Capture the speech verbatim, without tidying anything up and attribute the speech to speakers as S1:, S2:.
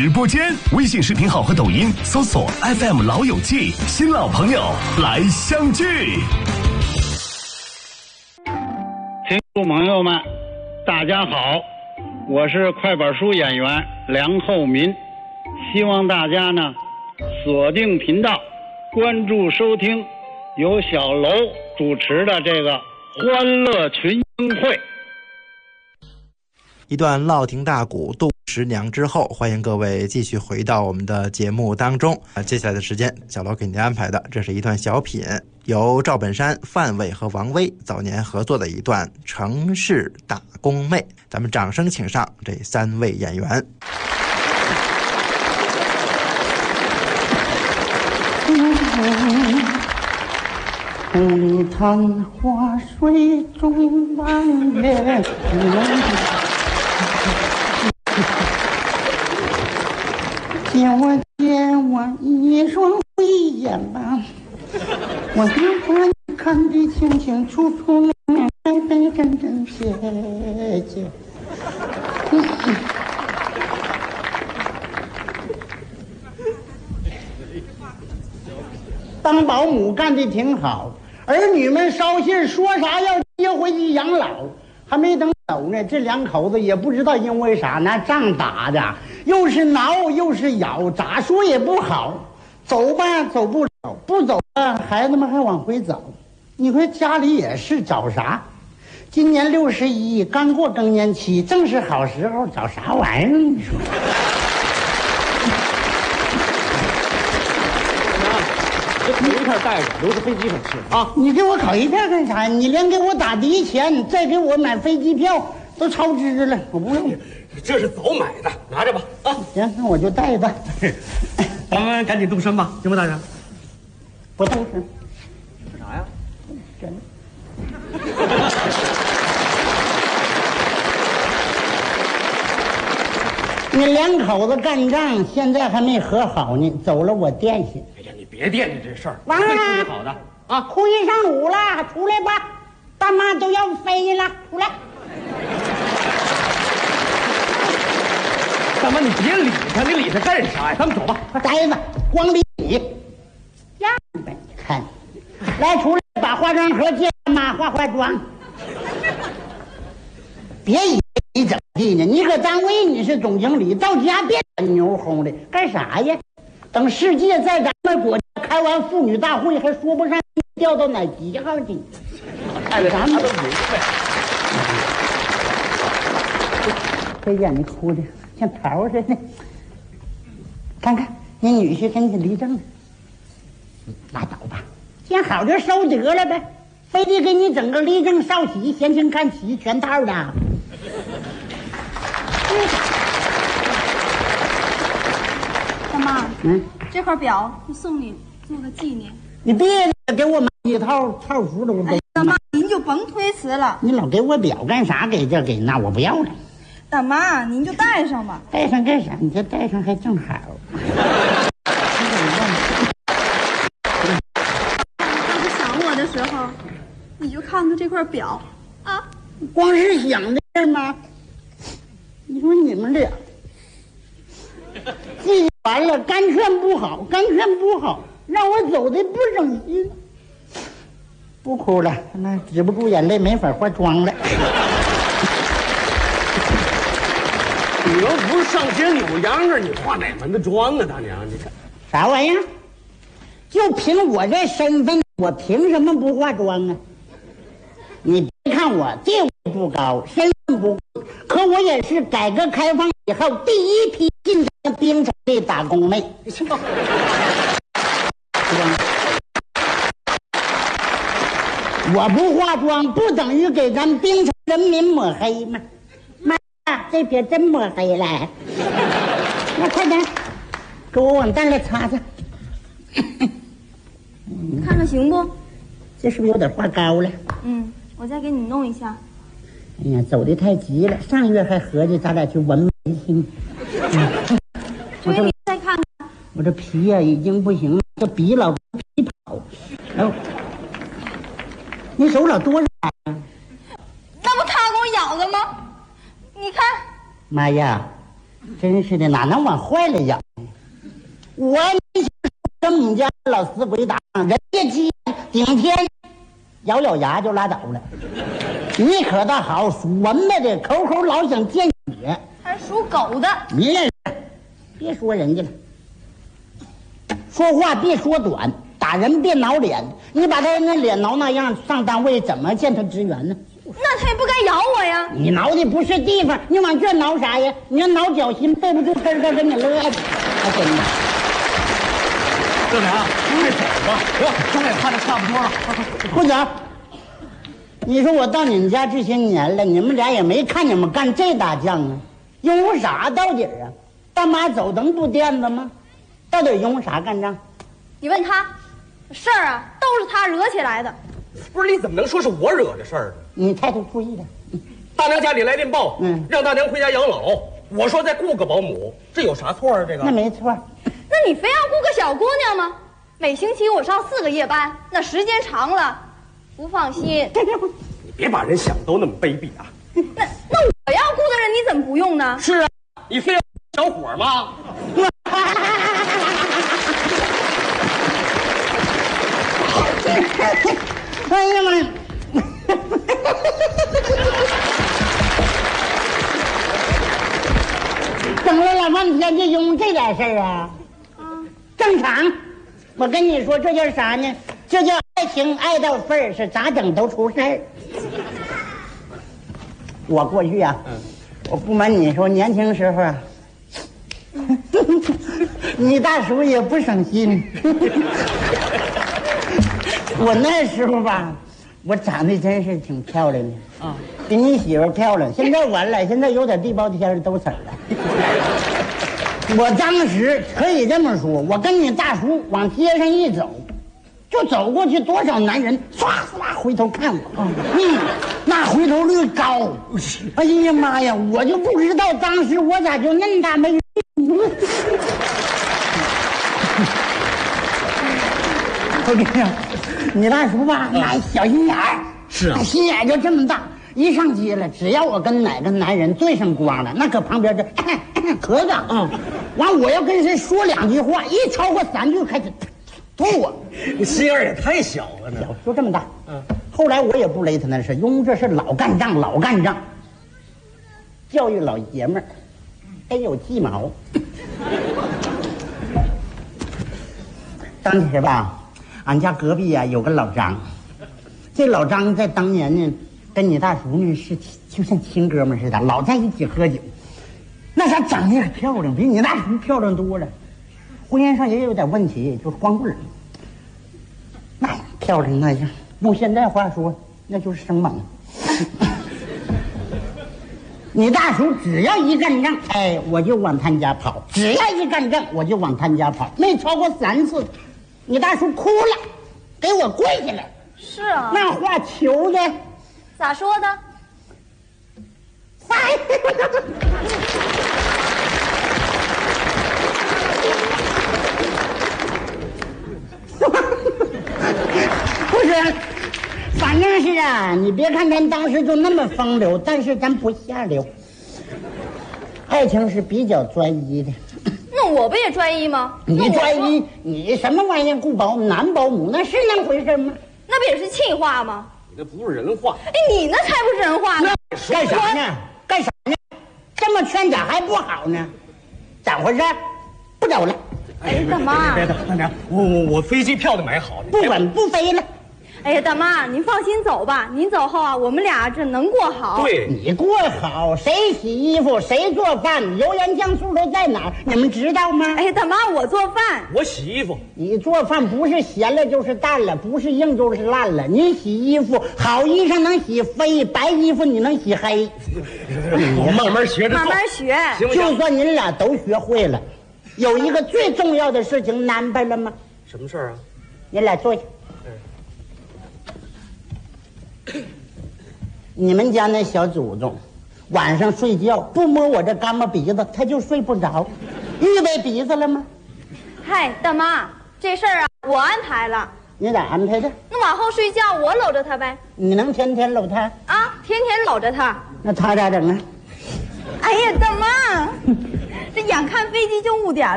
S1: 直播间，微信视频号和抖音搜索 F M 老友记，新老朋友来相聚。
S2: 听众朋友们，大家好，我是快板书演员梁厚民，希望大家呢锁定频道，关注收听由小楼主持的这个欢乐群英会。
S3: 一段烙亭大鼓杜十娘之后，欢迎各位继续回到我们的节目当中。啊，接下来的时间，小楼给您安排的，这是一段小品，由赵本山、范伟和王威早年合作的一段《城市打工妹》。咱们掌声请上这三位演员。
S4: 红里昙花水中望月，借我借我一双慧眼吧，我要把你看得清清楚楚，明明白白，真真切切。当保姆干得挺好，儿女们捎信说啥要接回去养老，还没等走呢，这两口子也不知道因为啥，那仗打的又是挠又是咬，咋说也不好。走吧走不了，不走吧孩子们还往回走。你说家里也是找啥？今年六十一，刚过更年期，正是好时候，找啥玩意儿？你说？
S5: 烤一片带着，留着飞机上吃啊！
S4: 你给我烤一片干啥呀？你连给我打的钱，再给我买飞机票都超支了，我不用。
S5: 这是早买的，拿着吧啊！
S4: 行，那我就带吧。
S5: 咱们赶紧动身吧，行不，大人？
S4: 不动身。
S5: 干啥呀？
S4: 真。你两口子干仗，现在还没和好呢，走了我惦记。
S5: 哎呀，你别惦记这事儿，
S4: 王
S5: 会处理好的啊！
S4: 哭一上午了，出来吧，大妈都要飞了，出来。
S5: 大妈，你别理他，你理他干啥呀？咱们走吧，
S4: 快呆子，光理你，样呗，看，来出来，把化妆盒借大妈化化妆。别以为你怎么地呢？你搁单位你是总经理，到家别牛哄的，干啥呀？等世界在咱们国家开完妇女大会，还说不上掉到哪几号去。
S5: 哎，咱们都明白。
S4: 这眼睛哭的像桃似的。看看你女婿跟你离证了，拉倒吧，见好就收得了呗，非得给你整个立正、少喜、闲情看齐全套的。
S6: 大妈，
S4: 嗯，
S6: 这块表就送你做个纪念。
S4: 你别给我买一套套服了，我给、
S6: 哎。大妈，您就甭推辞了。
S4: 你老给我表干啥？给这给那，我不要了。
S6: 大妈，您就戴上吧。
S4: 戴上干啥？你这戴上还正好。
S6: 要是想我的时候，你就看看这块表啊。
S4: 光是想这事吗？你说你们俩记完了，干劝不好，干劝不好，让我走的不省心。不哭了，那止不住眼泪，没法化妆了。
S5: 你又不是上街扭秧歌，你化哪门子妆啊，大娘？你看
S4: 啥玩意儿？就凭我这身份，我凭什么不化妆啊？你别看我地位不高，身份不高，可我也是改革开放以后第一批进咱冰城的打工妹。我不化妆不等于给咱冰城人民抹黑吗？妈，这撇真抹黑了。那快点给我往蛋里擦擦。
S6: 你看看行不？
S4: 这是不是有点画高了？
S6: 嗯，我再给你弄一下。
S4: 哎呀，走得太急了，上月还合计咱俩去纹眉去。
S6: 所以你再看看，
S4: 我这皮呀、啊、已经不行了，这鼻老皮跑。然后你手老多少啊？
S6: 那不他给我咬的吗？你看。
S4: 妈呀， 真是的，哪能往坏了养？我跟我们家老死鬼打，人家鸡顶天咬咬牙就拉倒了。你可倒好，属蚊子的口口老想见血，
S6: 还属狗的。
S4: 你认识？别说人家了，说话别说短，打人别挠脸。你把他那脸挠那样，上单位怎么见他支援呢？
S6: 那他也不该咬我呀！
S4: 你挠的不是地方，你往这挠啥呀？你要挠脚心，背不住根根跟你乐的，还真的。
S5: 这俩快走吧，得，妆也化的差不多了，
S4: 不走。你说我到你们家这些年了，你们俩也没看你们干这大仗啊，用啥到底啊？大妈走能不垫子吗？到底用啥干仗？
S6: 你问他，事儿啊都是他惹起来的。
S5: 不是你怎么能说是我惹的事儿呢？
S4: 你态度注意点。
S5: 大娘家里来电报，
S4: 嗯，
S5: 让大娘回家养老。我说再雇个保姆，这有啥错啊？这个
S4: 那没错。
S6: 那你非要雇个小姑娘吗？每星期我上四个夜班，那时间长了，不放心。
S5: 你别把人想都那么卑鄙啊！
S6: 那那我要雇的人你怎么不用呢？
S5: 是啊，你非要小伙吗？
S4: 哎呀妈呀！整了老半天就因为这点事儿啊？正常。我跟你说，这叫啥呢？这叫爱情爱到份儿，是咋整都出事儿。我过去啊，我不瞒你说，年轻时候啊，你大叔也不省心。我那时候吧，我长得真是挺漂亮的啊，比你媳妇漂亮。现在完了，现在有点地包天都色了。我当时可以这么说，我跟你大叔往街上一走，就走过去，多少男人唰唰回头看我，嗯，那回头率高。哎呀妈呀，我就不知道当时我咋就那么大没。我跟你讲，你大叔吧，那小心眼儿，
S5: 是啊，
S4: 心眼就这么大。一上街了，只要我跟哪个男人对上光了，那搁旁边这咳嗽，嗯，完我要跟谁说两句话，一超过三句开始吐我，
S5: 你心眼也太小了呢，
S4: 就这么大。嗯，后来我也不勒他那事，因为这是老干仗，老干仗，教育老爷们儿得有鸡毛。当时吧，俺家隔壁啊有个老张，这老张在当年呢，跟你大叔呢是就像亲哥们似的，老在一起喝酒。那啥长得也漂亮，比你大叔漂亮多了。婚姻上也有点问题，就是光棍儿。那漂亮那样，用现在话说，那就是生猛。你大叔只要一干仗，哎，我就往他家跑；只要一干仗，我就往他家跑，没超过三次。你大叔哭了，给我跪下来。
S6: 是啊，
S4: 那话求的，
S6: 咋说的？
S4: 哎，不是，反正是啊，你别看咱当时就那么风流，但是咱不下流。爱情是比较专一的。
S6: 那我不也专一吗？
S4: 你专一，你什么玩意儿？雇保姆、男保姆，那是那回事吗？
S6: 那不也是气话吗？
S5: 你那不是人话。
S6: 哎，你那才不是人话呢！
S4: 干啥呢？干啥呢？这么劝咋还不好呢？咋回事？不走了。
S6: 哎，大妈，
S5: 别的，大娘，我我我飞机票都买好了，
S4: 不管不飞了。
S6: 哎呀，大妈，您放心走吧。您走后啊，我们俩这能过好。
S5: 对，
S4: 你过好，谁洗衣服，谁做饭，油盐酱醋都在哪儿？你们知道吗？
S6: 哎，大妈，我做饭。
S5: 我洗衣服。
S4: 你做饭不是咸了就是淡了，不是硬就是烂了。你洗衣服，好衣裳能洗黑，白衣服你能洗黑。
S5: 我慢慢学着做，
S6: 慢慢学。
S5: 行不行？
S4: 就算您俩都学会了，有一个最重要的事情安排了吗？
S5: 什么事儿啊？
S4: 你俩坐下。你们家那小祖宗晚上睡觉不摸我这干巴鼻子他就睡不着，预备鼻子了吗？
S6: 嗨，大妈，这事儿啊我安排了。
S4: 你咋安排的？
S6: 那往后睡觉我搂着他呗。
S4: 你能天天搂他
S6: 啊？天天搂着他。
S4: 那他咋整啊？
S6: 哎呀，大妈， 这眼看飞机就误点了。